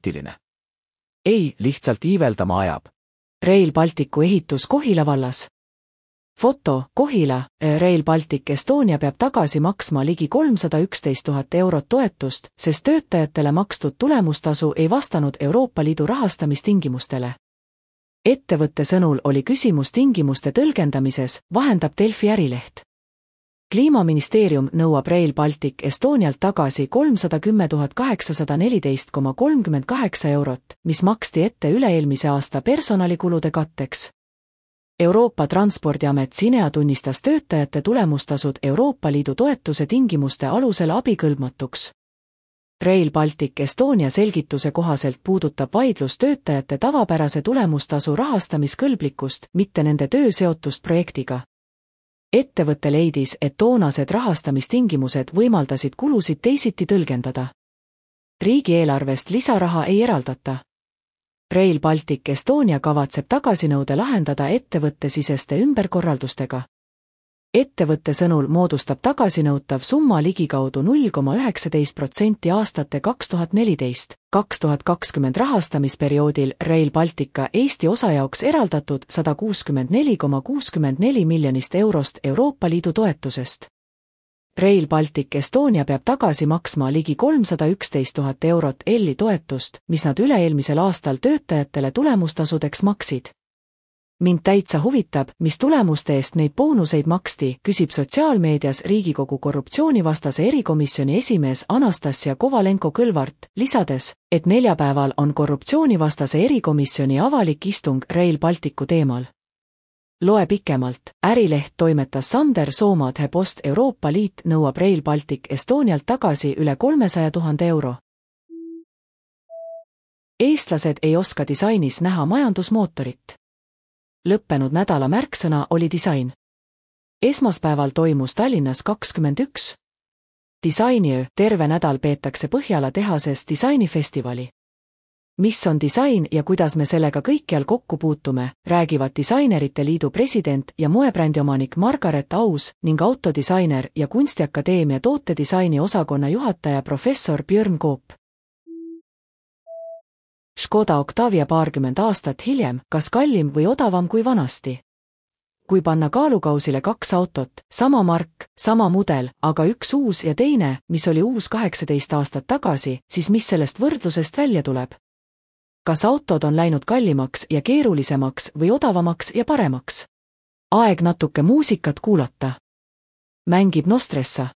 poliitiline. Ei, lihtsalt iiveldama ajab. Rail Balticu ehitus Kohila vallas. Foto, Kohila, Rail Baltic Estonia peab tagasi maksma ligi 311 000 eurot toetust, sest töötajatele makstud tulemustasu ei vastanud Euroopa Liidu rahastamistingimustele. Ettevõtte sõnul oli küsimus tingimuste tõlgendamises, vahendab Delfi ärileht. Kliimaministeerium nõuab Rail Baltic Estonialt tagasi 310 814,38 eurot, mis maksti ette üle-eelmise aasta personalikulude katteks. Euroopa Transpordiamet Cinea tunnistas töötajate tulemustasud Euroopa Liidu toetuse tingimuste alusel abikõlbmatuks. Rail Baltic Estonia selgituse kohaselt puudutab vaidlus töötajate tavapärase tulemustasu rahastamiskõlblikkust, mitte nende töö seotust projektiga. Ettevõte leidis, et toonased rahastamistingimused võimaldasid kulusid teisiti tõlgendada. Riigieelarvest lisaraha ei eraldata. Rail Baltic Estonia kavatseb tagasinõude lahendada ettevõttesiseste ümberkorraldustega. Ettevõtte sõnul moodustab tagasinõutav summa ligikaudu 0,19% aastate 2014-2020 rahastamisperioodil Rail Baltica Eesti osa jaoks eraldatud 164,64 miljonist eurost Euroopa Liidu toetusest. Rail Baltic Estonia peab tagasi maksma ligi 311 000 eurot EL-i toetust, mis nad üle-eelmisel aastal töötajatele tulemustasudeks maksid. Mind täitsa huvitab, mis tulemuste eest neid boonuseid maksti, küsib sotsiaalmeedias Riigikogu korruptsioonivastase erikomisjoni esimees Anastasia Kovalenko-Kõlvart, lisades, et neljapäeval on korruptsioonivastase erikomisjoni avalik istung Rail Balticu teemal. Loe pikemalt, ärileht toimetas Sander Soomaadhe post Euroopa Liit nõuab Rail Baltic Estonialt tagasi üle 300 000 euro. Eestlased ei oska disainis näha majandusmootorit. Lõppenud nädala märksõna oli disain. Esmaspäeval toimus Tallinnas 21. disainiöö, terve nädal peetakse Põhjala tehases disainifestivali. Mis on disain ja kuidas me sellega kõikjal kokku puutume, räägivad Disainerite Liidu president ja moebrändiomanik Margaret Aus ning autodisainer ja Kunstiakadeemia tootedisaini osakonna juhataja professor Björn Koop. Škoda Octavia paarkümmend aastat hiljem, kas kallim või odavam kui vanasti? Kui panna kaalukausile kaks autot, sama mark, sama mudel, aga üks uus ja teine, mis oli uus 18 aastat tagasi, siis mis sellest võrdlusest välja tuleb? Kas autod on läinud kallimaks ja keerulisemaks või odavamaks ja paremaks? Aeg natuke muusikat kuulata. Mängib Nostressa.